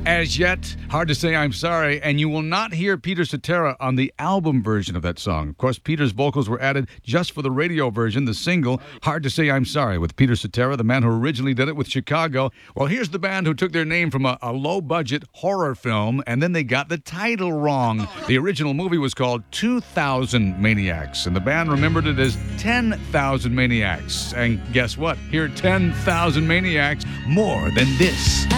As Yet, Hard to Say I'm Sorry, and you will not hear Peter Cetera on the album version of that song. Of course, Peter's vocals were added just for the radio version, the single, Hard to Say I'm Sorry, with Peter Cetera, the man who originally did it with Chicago. Well, here's the band who took their name from a low-budget horror film, and then they got the title wrong. The original movie was called 2000 Maniacs, and the band remembered it as 10,000 Maniacs. And guess what? Here are 10,000 Maniacs, more than this.